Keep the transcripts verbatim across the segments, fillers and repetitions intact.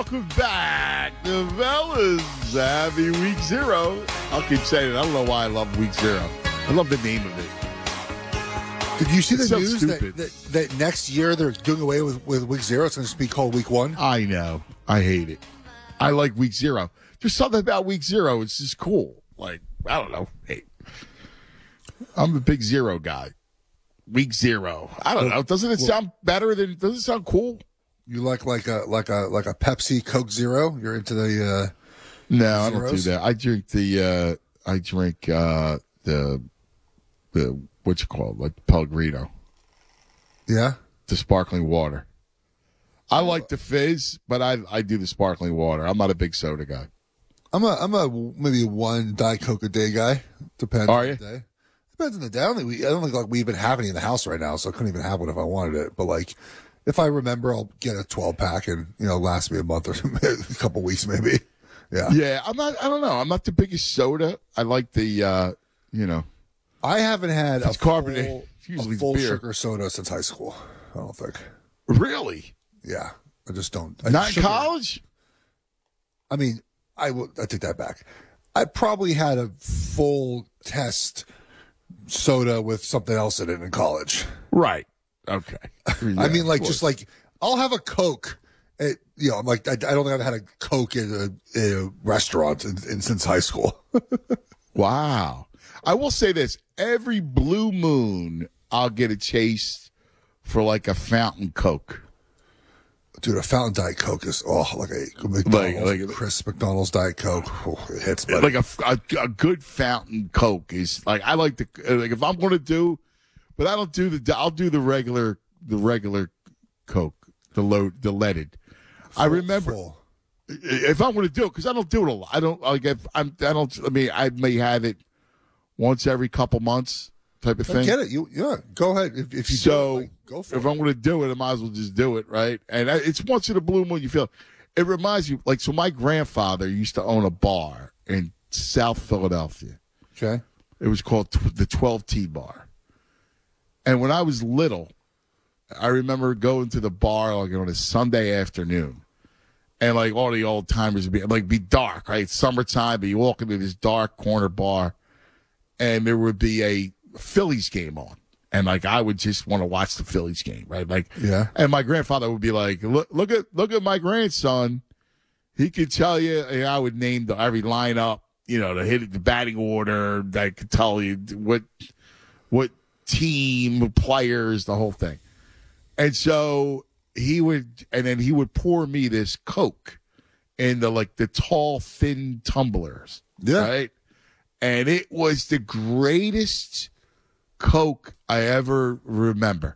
welcome back to fellas. Happy week zero. I'll keep saying it. I don't know why I love week zero. I love the name of it. Did you see It's the so news that, that, that next year they're doing away with, with week zero? It's going to be called week one. I know. I hate it. I like week zero. There's something about week zero. It's just cool. Like, I don't know. Hey, I'm a big zero guy. Week zero. I don't know. Doesn't it sound better than? Doesn't it sound cool? You like like a like a like a Pepsi Coke Zero? You're into the uh, no, I don't do zeros? that. I drink the. Uh, I drink uh, the the what's it called, like Pellegrino, yeah. the sparkling water. I like the fizz, but I I do the sparkling water. I'm not a big soda guy. I'm a I'm a maybe one Diet Coke a day guy. Depends. Are on you? the day. Depends on the day. I don't think we I don't think like we even have any in the house right now, so I couldn't even have one if I wanted it. But like, if I remember, I'll get a twelve pack and you know last me a month or a couple weeks maybe. Yeah. Yeah, I'm not. I don't know. I'm not the biggest soda. I like the. uh You know, I haven't had It's a carbonated. full, It's usually a full beer. sugar soda since high school. I don't think. really. Yeah, I just don't. I, Not in sugar- college. I mean, I will. I take that back. I probably had a full test soda with something else in it in college. Right. Okay. I mean, like just like I'll have a Coke. At, you know, I'm like I, I don't think I've had a Coke in a, in a restaurant in, in, since high school. Wow. I will say this: every blue moon, I'll get a chase for like a fountain Coke. Dude, a fountain Diet Coke is oh like a McDonald's, Like- like- crisp McDonald's Diet Coke. Oh, it hits, buddy. Like a, a a good fountain Coke is like I like the like if I'm going to do, but I don't do the I'll do the regular the regular Coke, the load the leaded. I remember. Full. If I'm going to do it, because I don't do it a lot. I don't like if I'm. I don't. I mean, I may have it once every couple months, type of I thing. get it. You yeah. Go ahead. If, if you So do it, like, go for if it. I'm going to do it, I might as well just do it, right? And I, it's once in a blue moon. You feel it reminds you like so. My grandfather used to own a bar in South Philadelphia. Okay. It was called tw- the twelve T Bar. And when I was little, I remember going to the bar like on a Sunday afternoon. And like all the old timers would be like be dark, right? It's summertime, but you walk into this dark corner bar, and there would be a Phillies game on, and like I would just want to watch the Phillies game, right? Like, Yeah. And my grandfather would be like, "Look, look at look at my grandson. He could tell you." And I would name the every lineup, you know, the hit the batting order. I could tell you what what team, players, the whole thing, and so. He would, and then he would pour me this Coke in the like the tall, thin tumblers. Yeah. Right. And it was the greatest Coke I ever remember.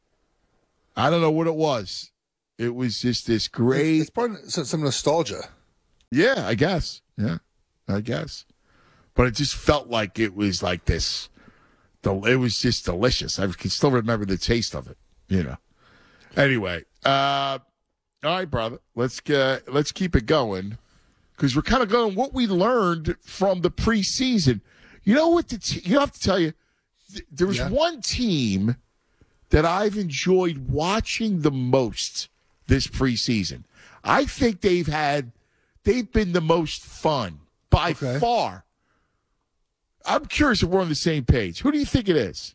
I don't know what it was. It was just this great. It's part of some some nostalgia. Yeah, I guess. Yeah, I guess. But it just felt like it was like this. del- It was just delicious. I can still remember the taste of it, you know. Anyway, uh, all right, brother. Let's get, let's keep it going because we're kind of going what we learned from the preseason. You know what? The t- you have to tell you, th- there was Yeah. one team that I've enjoyed watching the most this preseason. I think they've had, they've been the most fun by Okay. far. I'm curious if we're on the same page. Who do you think it is?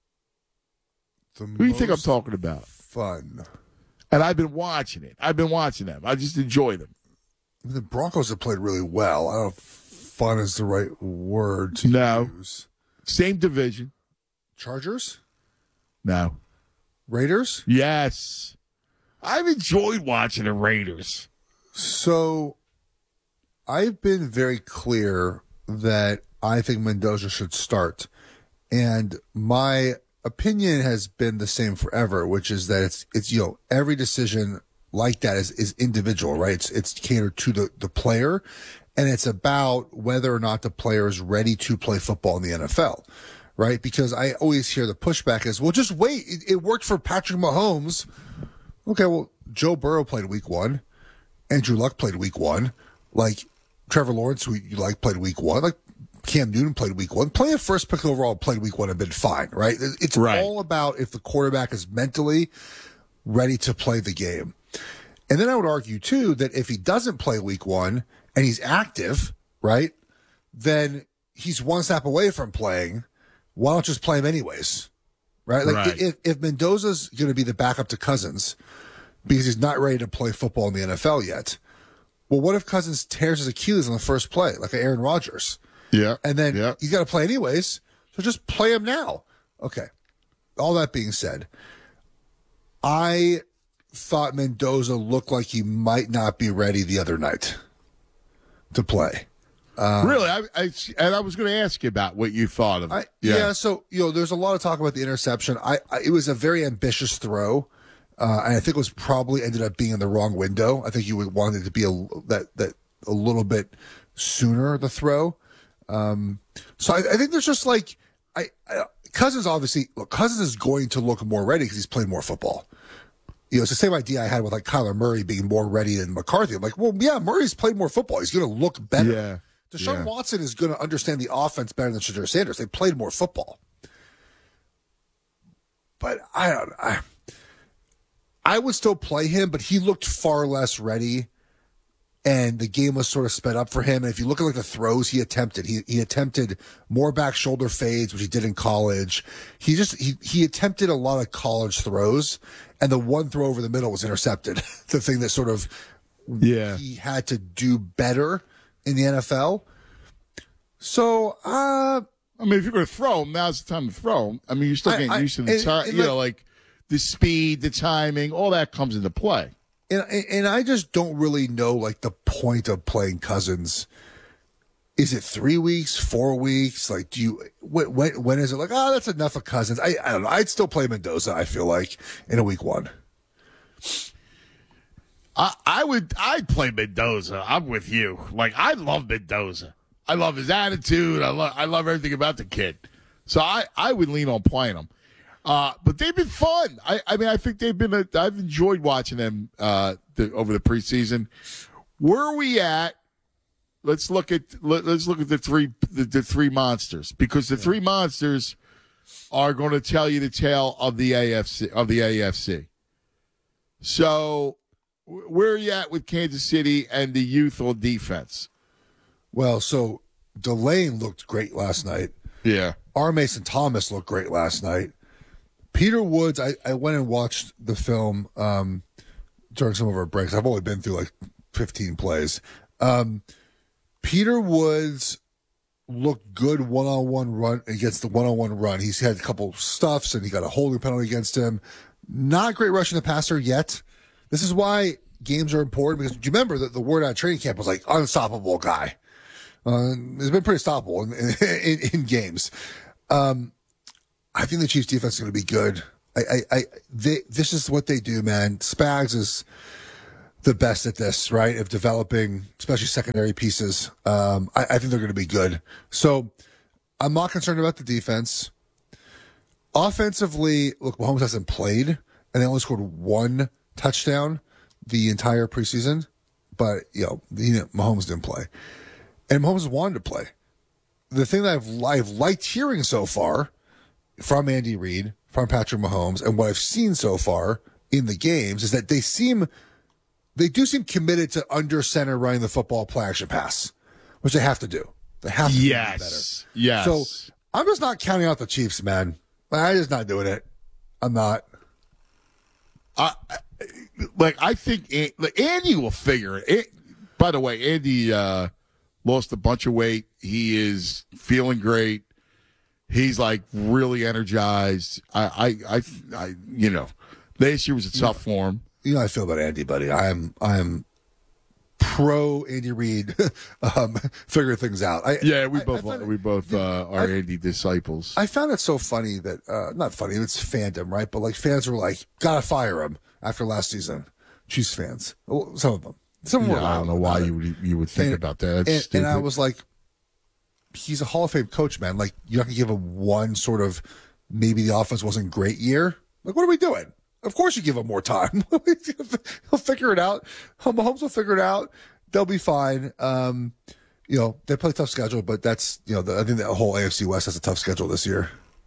The Who do you think I'm most talking about? Fun. And I've been watching it. I've been watching them. I just enjoy them. The Broncos have played really well. I don't know if fun is the right word to No. use. Same division. Chargers? No. Raiders? Yes. I've enjoyed watching the Raiders. So I've been very clear that I think Mendoza should start. And my opinion has been the same forever, which is that it's, it's, you know, every decision like that is, is individual, right? It's, it's catered to the, the player, and it's about whether or not the player is ready to play football in the N F L, right? Because I always hear the pushback is, well, just wait. It, it worked for Patrick Mahomes. Okay. Well, Joe Burrow played week one. Andrew Luck played week one. Like Trevor Lawrence, who you like, played week one. Like Cam Newton played week one. Playing a first pick overall played week one and been fine, right? It's Right. all about if the quarterback is mentally ready to play the game. And then I would argue, too, that if he doesn't play week one and he's active, right, then he's one snap away from playing. Why don't just play him anyways? Right? Like Right. If, if Mendoza's going to be the backup to Cousins because he's not ready to play football in the N F L yet, well, what if Cousins tears his Achilles on the first play, like Aaron Rodgers? Yeah. And then yeah. he's got to play anyways, so just play him now. Okay. All that being said, I thought Mendoza looked like he might not be ready the other night to play. Um, really, I, I and I was going to ask you about what you thought of it. I, yeah. yeah, so you know, there's a lot of talk about the interception. I, I it was a very ambitious throw, uh, and I think it was probably ended up being in the wrong window. I think you would want it to be a that that a little bit sooner the throw. Um, so I, I think there's just like I, I Cousins obviously look Cousins is going to look more ready because he's played more football. You know, it's the same idea I had with like Kyler Murray being more ready than McCarthy. I'm like, well, yeah, Murray's played more football. He's going to look better. Yeah. Deshaun yeah. Watson is going to understand the offense better than Shedeur Sanders. They played more football. But I don't I, I would still play him, but he looked far less ready. And the game was sort of sped up for him. And if you look at like the throws he attempted, he he attempted more back shoulder fades, which he did in college. He just he he attempted a lot of college throws, and the one throw over the middle was intercepted. The thing that sort of yeah he had to do better in the N F L. So uh I mean, if you're going to throw him, now's the time to throw him. I mean, you're still getting I, I, used to the and, time, and you like, know, like the speed, the timing, all that comes into play. And and I just don't really know like the point of playing Cousins. Is it three weeks, four weeks? Like, do you when when, when is it like? Oh, that's enough of Cousins. I I don't know. I'd still play Mendoza. I feel like in a week one. I I would I'd play Mendoza. I'm with you. Like I love Mendoza. I love his attitude. I love I love everything about the kid. So I I would lean on playing him. Uh, but they've been fun. I, I mean, I think they've been. A, I've enjoyed watching them uh, the, over the preseason. Where are we at? Let's look at let, let's look at the three the, the three monsters because the yeah. three monsters are going to tell you the tale of the A F C of the A F C. So where are you at with Kansas City and the youth on defense? Well, so Delane looked great last night. Yeah, R. Mason Thomas looked great last night. Peter Woods, I, I went and watched the film um, during some of our breaks. I've only been through like fifteen plays. Um, Peter Woods looked good one-on-one run against the one-on-one run. He's had a couple stuffs, and he got a holding penalty against him. Not great rushing the passer yet. This is why games are important, because do you remember that the word out of training camp was like unstoppable guy? Uh, it's been pretty stoppable in, in, in games. Um, I think the Chiefs' defense is going to be good. I, I, I they, this is what they do, man. Spags is the best at this, right? Of developing, especially secondary pieces. Um, I, I think they're going to be good. So I'm not concerned about the defense. Offensively, look, Mahomes hasn't played, and they only scored one touchdown the entire preseason. But, you know, you know Mahomes didn't play. And Mahomes wanted to play. The thing that I've, I've liked hearing so far from Andy Reid, from Patrick Mahomes, and what I've seen so far in the games is that they seem, they do seem committed to under center running the football play action pass, which they have to do. They have to yes. do better. Yes. So I'm just not counting out the Chiefs, man. I'm just not doing it. I'm not. Uh, like I think like Andy will figure it. By the way, Andy uh, lost a bunch of weight. He is feeling great. He's like really energized. I, I, I, I you know, last year was a tough you know, for him. You know how I feel about Andy, buddy. I'm, I'm pro Andy Reid, um, figure things out. I, yeah, we I, both, I we it, both uh, are I, Andy disciples. I found it so funny that, uh, not funny, it's fandom, right? But like fans were like, gotta fire him after last season. Chiefs fans, well, some of them. Some of them yeah, were I don't know why you would, you would think and, about that. And, and I was like, he's a Hall of Fame coach, man. Like, you're not going to give him one sort of maybe the offense wasn't great year. Like, what are we doing? Of course you give him more time. He'll figure it out. Mahomes will figure it out. They'll be fine. Um, you know, they play a tough schedule, but that's, you know, the, I think the whole A F C West has a tough schedule this year.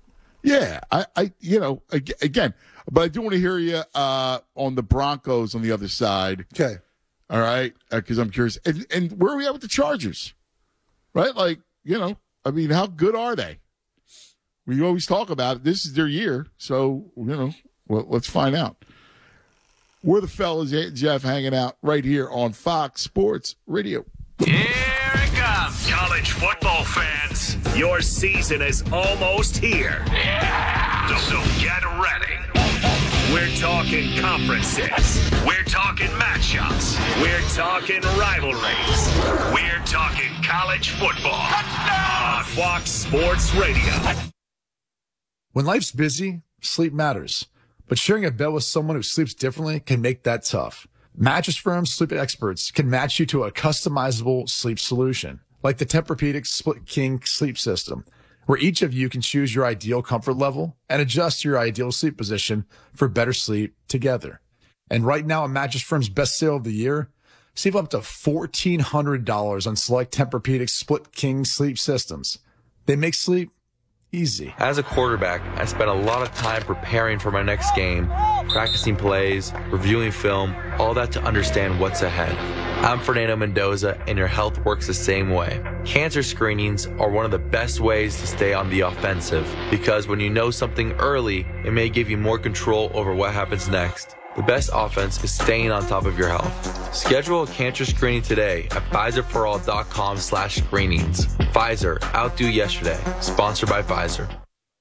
Yeah, I, I, you know, again, but I do want to hear you uh, on the Broncos on the other side. Okay. All right, because uh, I'm curious. And, and where are we at with the Chargers? Right? Like, you know, I mean, how good are they? We always talk about it. This is their year. So, you know, well, let's find out. We're the fellas, Jeff, hanging out right here on Fox Sports Radio. Here it comes, college football fans. Your season is almost here. Yeah. So get ready. We're talking conferences. We're talking matchups. We're talking rivalries. We're talking college football on Fox Sports Radio. When life's busy, sleep matters. But sharing a bed with someone who sleeps differently can make that tough. Mattress Firm's sleep experts can match you to a customizable sleep solution, like the Tempur-Pedic Split King sleep system, where each of you can choose your ideal comfort level and adjust your ideal sleep position for better sleep together. And right now, at Mattress Firm's best sale of the year, save up to fourteen hundred dollars on select Tempur-Pedic Split King sleep systems. They make sleep easy. As a quarterback, I spent a lot of time preparing for my next game, practicing plays, reviewing film, all that to understand what's ahead. I'm Fernando Mendoza, and your health works the same way. Cancer screenings are one of the best ways to stay on the offensive, because when you know something early, it may give you more control over what happens next. The best offense is staying on top of your health. Schedule a cancer screening today at Pfizerforall.com slash screenings. Pfizer, outdo yesterday. Sponsored by Pfizer.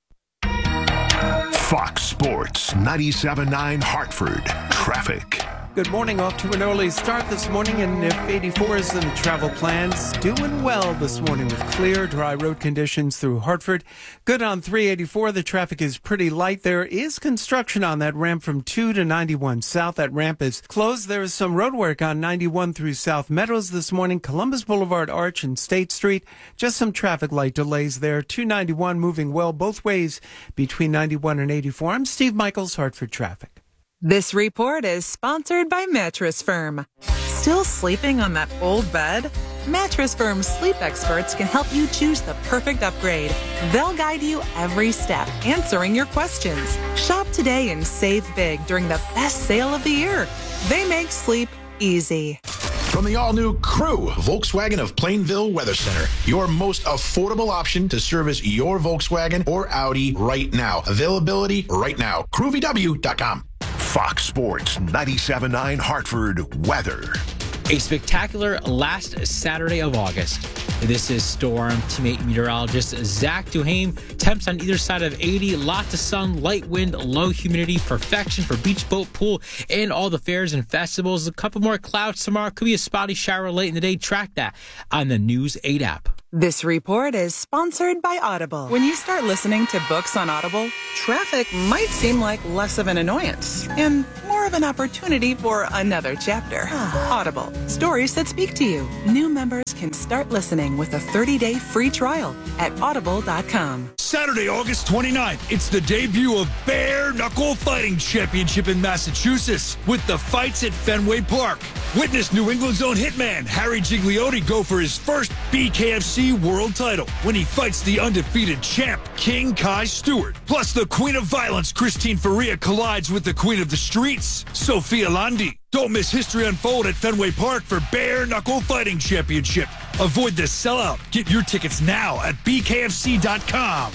Fox Sports ninety-seven point nine Hartford. Traffic. Good morning. Off to an early start this morning, and if eighty-fours and travel plans doing well this morning with clear, dry road conditions through Hartford. Good on three eighty-four. The traffic is pretty light. There is construction on that ramp from two to ninety-one South. That ramp is closed. There is some road work on ninety-one through South Meadows this morning. Columbus Boulevard Arch and State Street. Just some traffic light delays there. two ninety-one moving well both ways between ninety-one and eighty-four. I'm Steve Michaels, Hartford Traffic. This report is sponsored by Mattress Firm. Still sleeping on that old bed? Mattress Firm's sleep experts can help you choose the perfect upgrade. They'll guide you every step, answering your questions. Shop today and save big during the best sale of the year. They make sleep easy. From the all-new Crew, Volkswagen of Plainville Weather Center, your most affordable option to service your Volkswagen or Audi right now. Availability right now. crew v w dot com. Fox Sports ninety-seven point nine Hartford weather. A spectacular last Saturday of August. This is Storm Teammate meteorologist Zach Duhame. Temps on either side of eighty, lots of sun, light wind, low humidity, perfection for beach, boat, pool, and all the fairs and festivals. A couple more clouds tomorrow. Could be a spotty shower late in the day. Track that on the News eight app. This report is sponsored by Audible. When you start listening to books on Audible, traffic might seem like less of an annoyance and more of an opportunity for another chapter. Audible, stories that speak to you. New members can start listening with a thirty-day free trial at audible dot com. Saturday, August twenty-ninth, it's the debut of Bare Knuckle Fighting Championship in Massachusetts with the fights at Fenway Park. Witness New England's own hitman, Harry Gigliotti, go for his first B K F C world title when he fights the undefeated champ, King Kai Stewart. Plus, the Queen of Violence, Christine Faria, collides with the Queen of the Streets, Sophia Landi. Don't miss history unfold at Fenway Park for Bare Knuckle Fighting Championship. Avoid the sellout. Get your tickets now at b k f c dot com.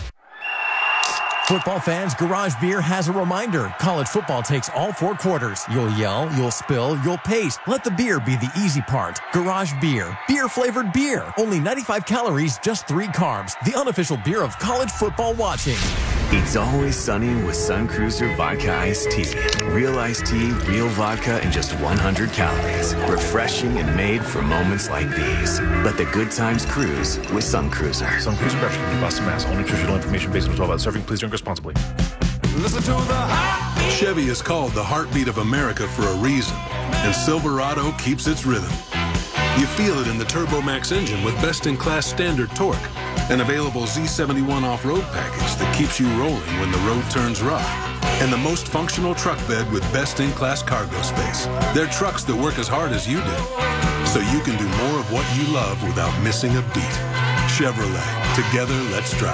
Football fans, Garage Beer has a reminder. College football takes all four quarters. You'll yell, you'll spill, you'll pace. Let the beer be the easy part. Garage Beer. Beer-flavored beer. Only ninety-five calories, just three carbs. The unofficial beer of college football watching. It's always sunny with Sun Cruiser Vodka Iced Tea. Real iced tea, real vodka, and just one hundred calories. Refreshing and made for moments like these. Let the good times cruise with Sun Cruiser. Sun Cruiser Beverage, Boston, Mass. All nutritional information based on twelve hours serving. Please drink responsibly. Listen to the heartbeat. Chevy is called the heartbeat of America for a reason, and Silverado keeps its rhythm. You feel it in the TurboMax engine with best-in-class standard torque, an available Z seventy-one off-road package that keeps you rolling when the road turns rough, and the most functional truck bed with best-in-class cargo space. They're trucks that work as hard as you do, so you can do more of what you love without missing a beat. Chevrolet. Together, let's drive.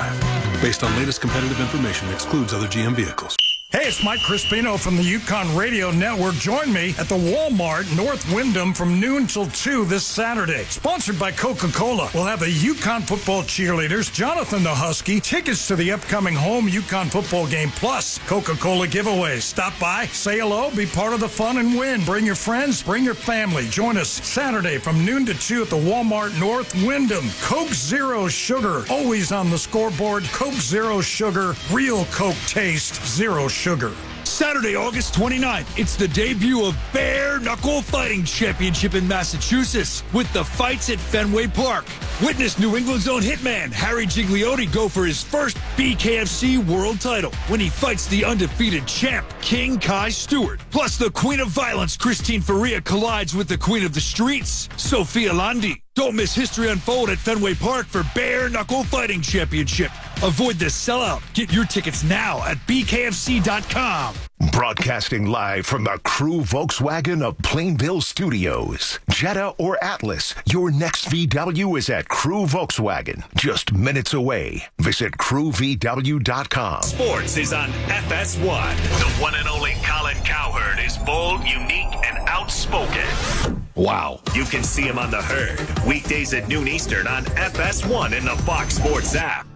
Based on latest competitive information, excludes other G M vehicles. Hey, it's Mike Crispino from the Yukon Radio Network. Join me at the Walmart North Windham from noon till two this Saturday. Sponsored by Coca-Cola. We'll have the Yukon football cheerleaders, Jonathan the Husky, tickets to the upcoming home Yukon football game, plus Coca-Cola giveaways. Stop by, say hello, be part of the fun and win. Bring your friends, bring your family. Join us Saturday from noon to two at the Walmart North Windham. Coke Zero Sugar, always on the scoreboard. Coke Zero Sugar, real Coke taste, zero sugar. Sugar. Saturday, August twenty-ninth, it's the debut of Bare Knuckle Fighting Championship in Massachusetts with the fights at Fenway Park. Witness New England's own hitman, Harry Gigliotti, go for his first B K F C world title when he fights the undefeated champ, King Kai Stewart. Plus, the Queen of Violence, Christine Faria, collides with the Queen of the Streets, Sophia Landi. Don't miss history unfold at Fenway Park for Bare Knuckle Fighting Championship. Avoid the sellout. Get your tickets now at B K F C dot com. Broadcasting live from the Crew Volkswagen of Plainville Studios. Jetta or Atlas, your next V W is at Crew Volkswagen. Just minutes away. Visit crew v w dot com. Sports is on F S one. The one and only Colin Cowherd is bold, unique, and outspoken. Wow. You can see him on The Herd, weekdays at noon Eastern on F S one in the Fox Sports app.